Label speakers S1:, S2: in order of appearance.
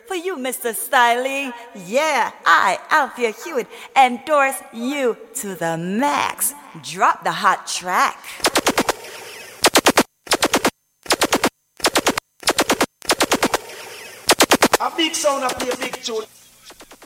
S1: For you, Mr. Styley. Yeah, I, Althea Hewitt, endorse you to the max. Drop the hot track.
S2: A big sound, I play a big tune.